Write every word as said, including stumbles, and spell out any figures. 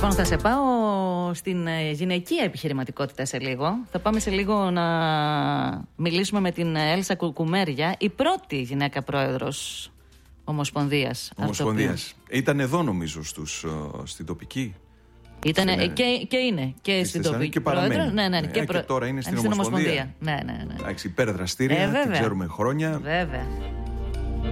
Λοιπόν, θα σε πάω στην γυναικεία επιχειρηματικότητα σε λίγο. Θα πάμε σε λίγο να μιλήσουμε με την Έλσα Κουκουμέρια, η πρώτη γυναίκα πρόεδρος Ομοσπονδίας. Ομοσπονδίας. Ήταν εδώ νομίζω στους, στην τοπική. Ήταν στην, και, και είναι και στην τοπική και πρόεδρο. Ναι, ναι, ναι, ε, και, προ... και τώρα είναι στην, στην Ομοσπονδία. Ομοσπονδία. Ναι, ναι, ναι. Εντάξει, υπερδραστήρια, ε, την ξέρουμε χρόνια. Βέβαια.